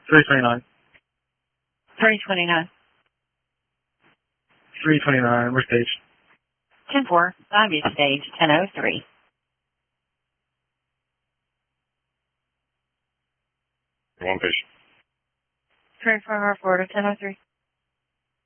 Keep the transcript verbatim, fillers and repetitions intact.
three twenty-nine. three twenty-nine. three twenty-nine. We're staged. ten four. five is stage ten oh three. One patient. three four Florida ten oh three.